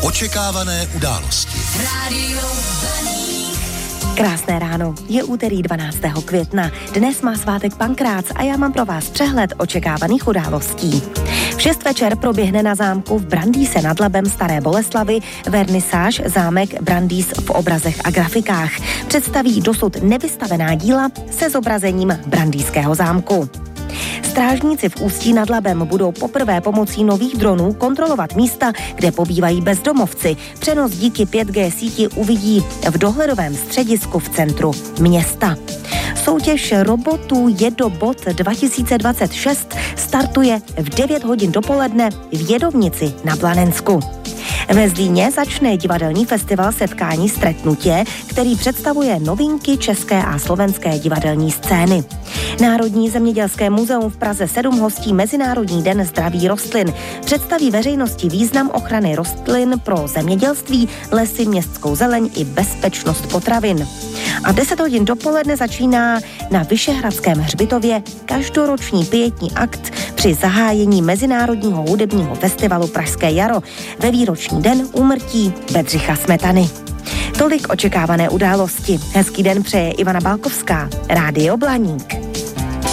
Očekávané události. Rádio Blaník. Krásné ráno, je úterý 12. května. Dnes má svátek Pankrác a já mám pro vás přehled očekávaných událostí. V 6 večer proběhne na zámku v Brandýse nad Labem Staré Boleslavi vernisáž zámek Brandýs v obrazech a grafikách. Představí dosud nevystavená díla se zobrazením Brandýského zámku. Strážníci v Ústí nad Labem budou poprvé pomocí nových dronů kontrolovat místa, kde pobývají bezdomovci. Přenos díky 5G síti uvidí v dohledovém středisku v centru města. Soutěž robotů Jedobot 2026 startuje v 9 hodin dopoledne v Jedovnici na Blanensku. Ve Zlíně začne divadelní festival Setkání stretnutě, který představuje novinky české a slovenské divadelní scény. Národní zemědělské muzeum v Praze 7 hostí Mezinárodní den zdraví rostlin. Představí veřejnosti význam ochrany rostlin pro zemědělství, lesy, městskou zeleň i bezpečnost potravin. A v 10 hodin dopoledne začíná na Vyšehradském hřbitově každoroční pietní akt při zahájení Mezinárodního hudebního festivalu Pražské jaro ve výroční den úmrtí Bedřicha Smetany. Tolik očekávané události. Hezký den přeje Ivana Balkovská, Rádio Blaník.